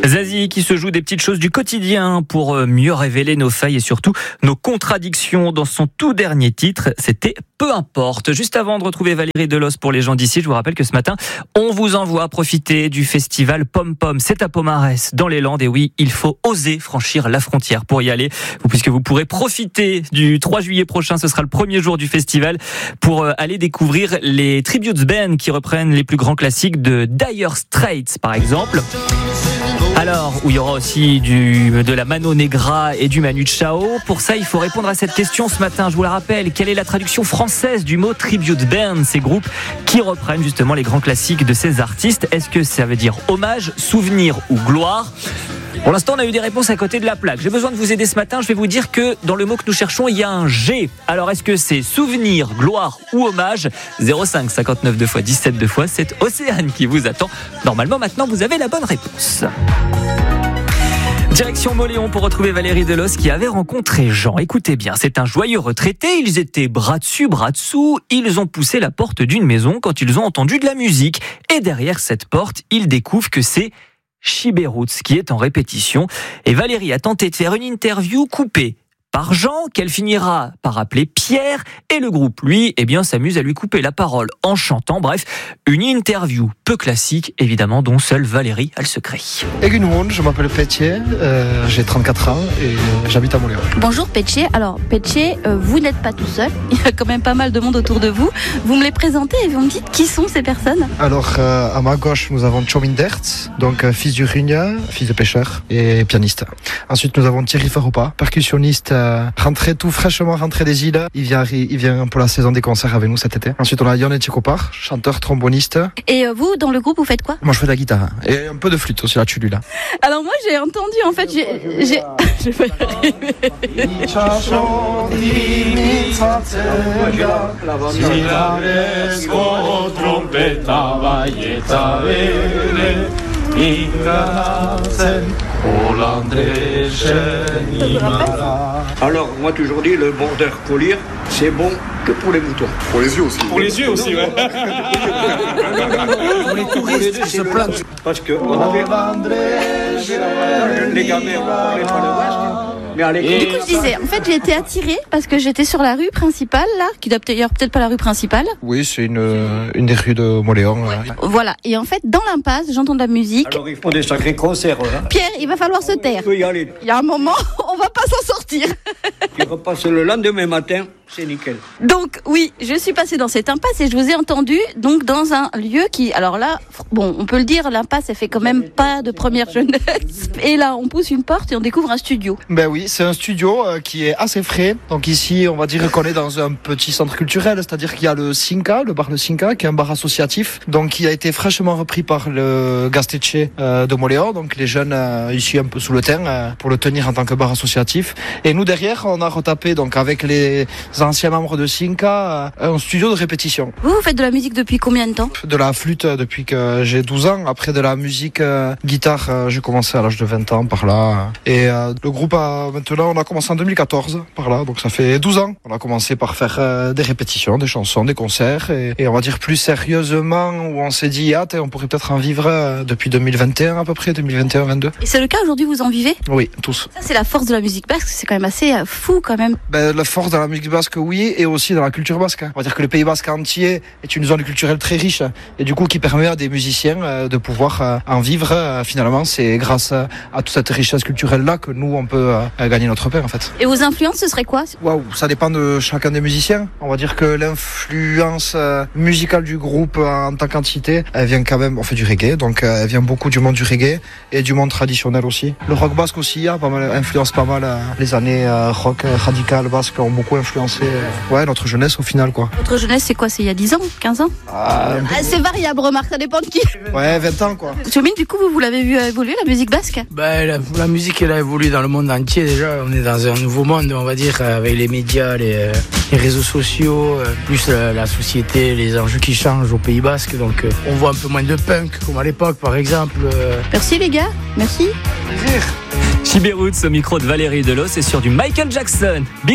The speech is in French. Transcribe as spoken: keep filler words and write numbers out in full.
Zazie qui se joue des petites choses du quotidien pour mieux révéler nos failles et surtout nos contradictions. Dans son tout dernier titre, c'était Peu importe. Juste avant de retrouver Valérie Delos pour les gens d'ici, je vous rappelle que ce matin, on vous envoie profiter du festival Pom Pom. C'est à Pomarès, dans les Landes. Et oui, il faut oser franchir la frontière pour y aller, puisque vous pourrez profiter du trois juillet prochain. Ce sera le premier jour du festival pour aller découvrir les tribute bands qui reprennent les plus grands classiques de Dire Straits, par exemple. Alors, où il y aura aussi du, de la Mano Negra et du Manu Chao. Pour ça, il faut répondre à cette question ce matin. Je vous la rappelle, quelle est la traduction française du mot tribute band, ces groupes qui reprennent justement les grands classiques de ces artistes? Est-ce que ça veut dire hommage, souvenir ou gloire? Pour l'instant, on a eu des réponses à côté de la plaque. J'ai besoin de vous aider ce matin. Je vais vous dire que dans le mot que nous cherchons, il y a un G. Alors, est-ce que c'est souvenir, gloire ou hommage? zéro cinq cinquante-neuf deux fois dix-sept deux fois, c'est Océane qui vous attend. Normalement, maintenant, vous avez la bonne réponse. Direction Mauléon pour retrouver Valérie Delos qui avait rencontré Jean. Écoutez bien, c'est un joyeux retraité. Ils étaient bras dessus, bras dessous. Ils ont poussé la porte d'une maison quand ils ont entendu de la musique. Et derrière cette porte, ils découvrent que c'est Chiberoots qui est en répétition. Et Valérie a tenté de faire une interview coupée par Jean, qu'elle finira par appeler Pierre, et le groupe, lui, eh bien, s'amuse à lui couper la parole en chantant. Bref, une interview peu classique, évidemment, dont seule Valérie a le secret. Egunoun, je m'appelle Pétier, euh, j'ai trente-quatre ans et j'habite à Mauléon. Bonjour Pétier, alors Pétier, euh, vous n'êtes pas tout seul, il y a quand même pas mal de monde autour de vous. Vous me les présentez et vous me dites qui sont ces personnes? Alors, euh, à ma gauche, nous avons Chomindert, donc euh, fils du Rugna, fils de pêcheur et pianiste. Ensuite, nous avons Thierry Faroupa, percussionniste, euh, rentré tout fraîchement rentré des îles. Il vient, il vient pour la saison des concerts avec nous cet été. Ensuite, on a Yann Etchekopar, chanteur, tromboniste. Et euh, vous, dans le groupe, vous faites quoi? Moi, je fais de la guitare et un peu de flûte aussi, la tulu là. Alors moi, j'ai entendu, en fait, j'ai... j'ai... je vais Alors, moi, toujours dit, le border collier, c'est bon que pour les moutons. Pour les yeux aussi. Pour les yeux aussi, ouais. Pour les touristes qui se plantent. Parce que on avait les gamins, on parlait pas le basque. Mais à l'école. Du coup, je disais, en fait, j'ai été attirée parce que j'étais sur la rue principale, là, qui doit d'ailleurs peut-être pas la rue principale. Oui, c'est une, une des rues de Mauléon. Ouais. Voilà. Et en fait, dans l'impasse, j'entends de la musique. Alors, ils font des sacrés concerts. Hein. Pierre, il va falloir se taire. On peut y aller. Il y a un moment, on va pas s'en sortir. Tu repasses le lendemain matin, c'est nickel. Donc, oui, je suis passée dans cette impasse et je vous ai entendu, donc, dans un lieu qui, alors là, bon, on peut le dire, l'impasse, elle fait quand même pas de première jeunesse. Et là, on pousse une porte et on découvre un studio. Ben oui, c'est un studio euh, qui est assez frais. Donc ici, on va dire qu'on est dans un petit centre culturel, c'est-à-dire qu'il y a le Cinca, le bar Le Cinca, qui est un bar associatif, donc qui a été fraîchement repris par le Gastecce euh, de Mauléon, donc les jeunes euh, ici un peu sous le terre, euh, pour le tenir en tant que bar associatif. Et nous derrière, on a retapé, donc avec les anciens membres de Cinca, euh, un studio de répétition. Vous, vous faites de la musique depuis combien de temps? De la flûte euh, depuis que j'ai douze ans. Après de la musique euh, guitare, euh, j'ai commencé à l'âge de vingt ans par là. Et euh, le groupe a maintenant, on a commencé en deux mille quatorze par là, donc ça fait douze ans. On a commencé par faire euh, des répétitions, des chansons, des concerts, et, et on va dire plus sérieusement où on s'est dit, ah, on pourrait peut-être en vivre euh, depuis deux mille vingt et un à peu près, deux mille vingt et un vingt-deux. Et c'est le cas aujourd'hui, vous en vivez? Oui, tous. Ça, c'est la force de la musique basque, c'est quand même assez euh, fou quand même. Ben, la force de la musique basque, oui, et aussi dans la culture basque. On va dire que le Pays basque entier est une zone culturelle très riche, et du coup qui permet à des musiciens euh, de pouvoir euh, en vivre. Euh, finalement, c'est grâce à, à toute cette richesse culturelle-là que nous, on peut euh, gagner notre pain en fait. Et vos influences, ce serait quoi? Waouh, ça dépend de chacun des musiciens. On va dire que l'influence euh, musicale du groupe euh, en tant qu'entité, elle vient quand même, on fait du reggae, donc euh, elle vient beaucoup du monde du reggae et du monde traditionnel aussi. Le rock basque aussi a pas mal, influence pas mal. Euh, les années euh, rock euh, radical basque ont beaucoup influencé euh, ouais, notre jeunesse au final quoi. Votre jeunesse, c'est quoi? C'est il y a dix ans, quinze ans? euh, ah, C'est variable, remarque, ça dépend de qui. Ouais, vingt ans quoi. Chomine, du coup, vous, vous l'avez vu évoluer, la musique basque? Ben, la, la musique, elle a évolué dans le monde entier déjà. On est dans un nouveau monde, on va dire, avec les médias, les, les réseaux sociaux, plus la, la société, les enjeux qui changent au Pays Basque. Donc euh, on voit un peu moins de punk, comme à l'époque par exemple. Euh... Merci les gars, merci. Plaisir. Chiberoots au micro de Valérie Delos et sur du Michael Jackson. Big